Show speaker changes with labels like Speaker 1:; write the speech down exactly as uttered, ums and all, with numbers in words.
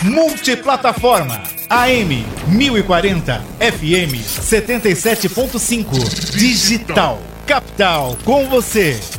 Speaker 1: Multiplataforma A M mil e quarenta, F M setenta e sete ponto cinco. Digital Capital com você.